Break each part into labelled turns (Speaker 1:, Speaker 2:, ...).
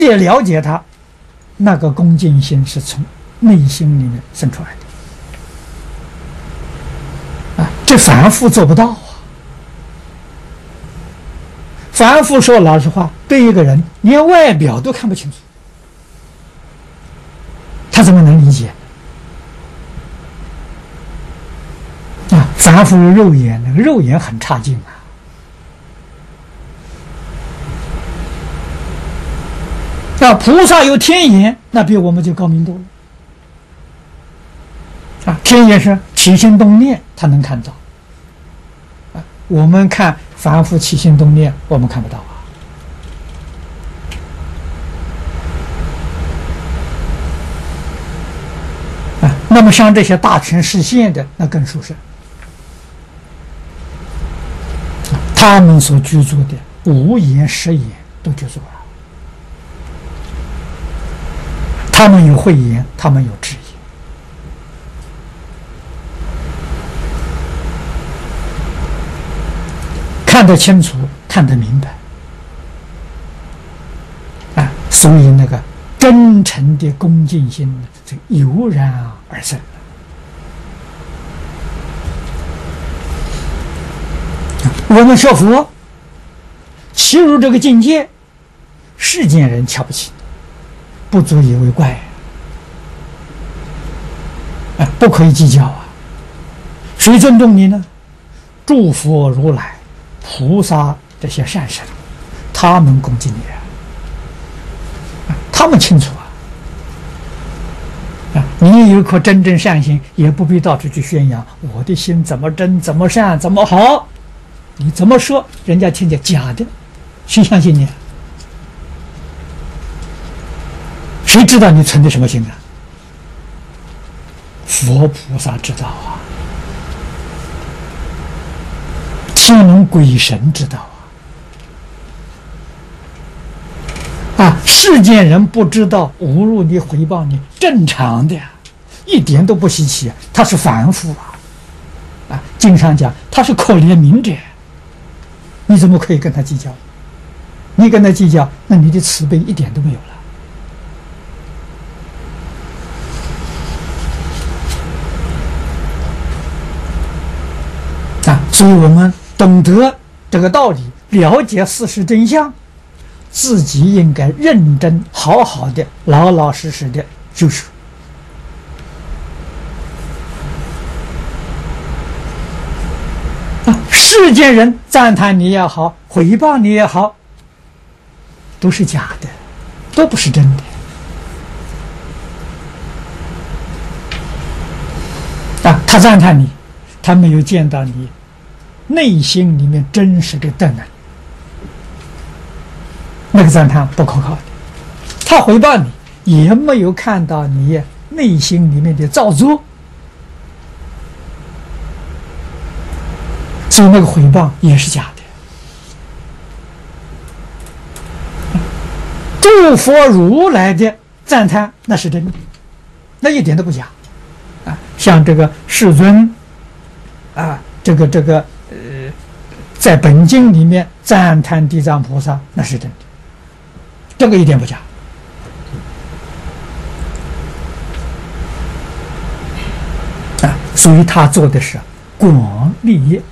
Speaker 1: 也了解他，那个恭敬心是从内心里面生出来的。这凡夫做不到啊！凡夫说老实话，对一个人连外表都看不清楚，他怎么能理解？凡夫肉眼，那个肉眼很差劲啊！菩萨有天眼，那比我们就高明多了。天眼是起心动念，他能看到。我们看凡夫起心动念，我们看不到那么像这些大权示现的，那更殊胜。他们所居住的五眼十眼都居住了，他们有慧眼，他们有智眼，看得清楚，看得明白所以那个真诚的恭敬心就油然而生。我们学佛其入这个境界，世间人瞧不起，不足以为怪不可以计较谁尊重你呢？诸佛如来菩萨这些善神，他们恭敬你他们清楚你有一颗真正善心，也不必到处去宣扬我的心怎么真怎么善怎么好，你怎么说人家听见假的，谁相信你？谁知道你存的什么心佛菩萨知道天龙鬼神知道世间人不知道，侮辱你诽谤你，正常的一点都不稀奇他是凡夫经上讲他是可怜悯者，你怎么可以跟他计较？你跟他计较，那你的慈悲一点都没有了所以我们懂得这个道理，了解事实真相，自己应该认真好好的老老实实的修持世间人赞叹你也好，诽谤你也好，都是假的，都不是真的他赞叹你，他没有见到你内心里面真实的德能，那个赞叹不可靠的。他诽谤你，也没有看到你内心里面的造作，所以那个诽谤也是假的。诸佛如来的赞叹那是真的，那一点都不假像这个世尊在本经里面赞叹地藏菩萨那是真的，这个一点不假所以他做的是广利业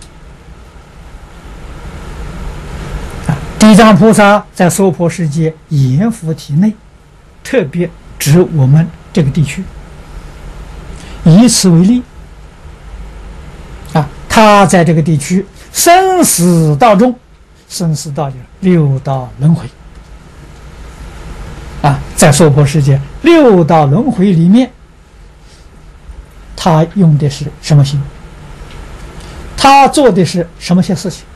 Speaker 1: 地藏菩萨在娑婆世界阎浮提内，特别指我们这个地区，以此为例他在这个地区生死道中，生死道就是六道轮回在娑婆世界六道轮回里面，他用的是什么心？他做的是什么些事情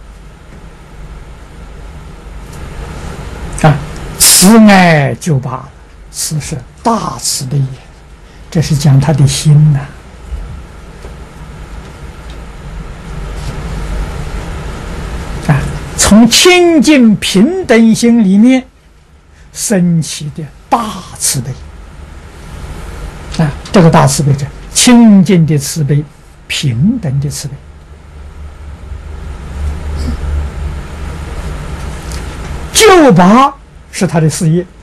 Speaker 1: 慈爱就罢了，慈是大慈悲也，这是讲他的心从清净平等心里面升起的大慈悲这个大慈悲是清净的慈悲，平等的慈悲。救拔是他的事业